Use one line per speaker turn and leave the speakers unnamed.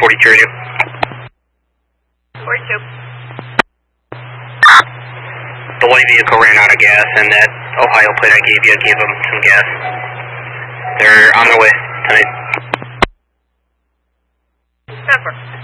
42 radio.
42.
The light vehicle ran out of gas, and that Ohio plate I gave you gave them some gas. They're on their way tonight.
Pepper.